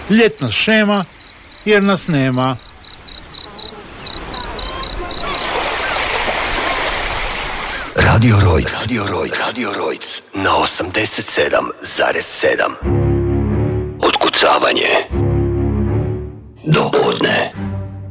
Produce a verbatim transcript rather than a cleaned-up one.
Ljetna šema, jer nas nema. Radio Rojc. Radio Rojc. Radio Rojc. Na osamdeset sedam zarez sedam. Otkucavanje. Do podne.